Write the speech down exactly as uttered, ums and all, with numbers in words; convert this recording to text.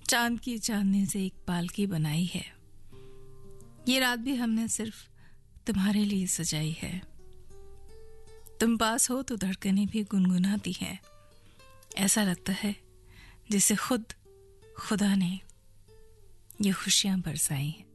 चांद की चांदनी से एक पालकी बनाई है, ये रात भी हमने सिर्फ तुम्हारे लिए सजाई है। तुम पास हो तो धड़कनें भी गुनगुनाती हैं, ऐसा लगता है जैसे खुद खुदा ने ये खुशियां बरसाई हैं।